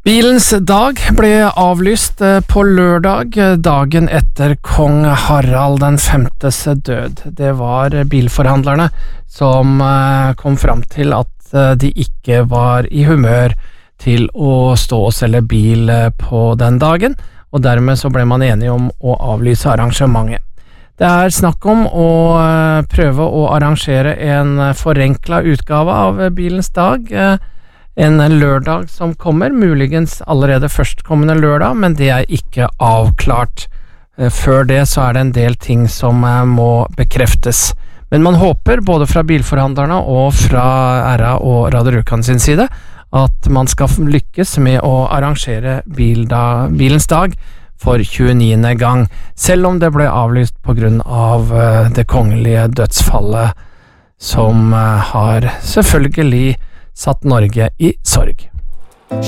Bilens dag ble avlyst på lørdag, dagen etter kong Harald den femtes død. Det var bilforhandlerne som kom fram til at de ikke var i humør til å stå og selge bil på den dagen, og dermed så ble man enige om å avlyse arrangementet. Det er snakk om å prøve å arrangere en forenklet utgave av bilens dag, en lørdag som kommer, muligens allerede førstkommende lørdag, men det er ikke avklart. Før det så er det en del ting som må bekreftes. Men man håper, både fra bilforhandlerne og fra RA og Radio Rjukan sin side, at man skal lykkes med å arrangere bilens dag for 29. gang, selv om det ble avlyst på grunn av det kongelige dødsfallet, som har selvfølgelig satt Norge i sorg.